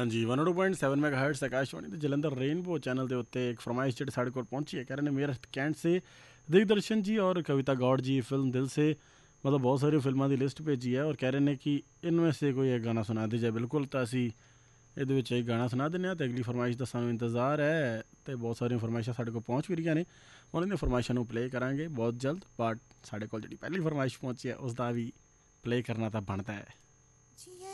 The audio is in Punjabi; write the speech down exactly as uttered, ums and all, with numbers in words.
ਹਾਂਜੀ one two point seven mega hurts Akashvani ਦੇ ਜਲੰਧਰ रेनबो चैनल के उत्ते एक फरमाइश जो साढ़े को पहुंची है, कह रहे हैं मेरा कैंट से दिग्दर्शन जी और कविता गौड़ जी फिल्म दिल से मतलब बहुत सारी फिल्मों की लिस्ट भेजी है और कह रहे हैं कि इनमें से कोई एक गाना सुना दी जाए। बिल्कुल तो असी ਇਹਦੇ ਵਿੱਚ ਇੱਕ ਗਾਣਾ ਸੁਣਾ ਦਿੰਦੇ ਹਾਂ ਅਤੇ ਅਗਲੀ ਫਰਮਾਇਸ਼ ਦਾ ਸਾਨੂੰ ਇੰਤਜ਼ਾਰ ਹੈ ਅਤੇ ਬਹੁਤ ਸਾਰੀਆਂ ਫਰਮਾਇਸ਼ਾਂ ਸਾਡੇ ਕੋਲ ਪਹੁੰਚ ਵੀ ਰਹੀਆਂ ਨੇ। ਉਹਨਾਂ ਦੀਆਂ ਫਰਮਾਇਸ਼ਾਂ ਨੂੰ ਪਲੇਅ ਕਰਾਂਗੇ ਬਹੁਤ ਜਲਦ। ਬਟ ਸਾਡੇ ਕੋਲ ਜਿਹੜੀ ਪਹਿਲੀ ਫਰਮਾਇਸ਼ ਪਹੁੰਚੀ ਹੈ ਉਸ ਦਾ ਵੀ ਪਲੇਅ ਕਰਨਾ ਤਾਂ ਬਣਦਾ ਹੈ।